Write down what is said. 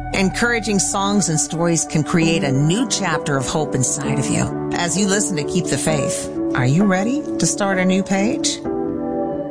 Encouraging songs and stories can create a new chapter of hope inside of you. As you listen to Keep the Faith, are you ready to start a new page?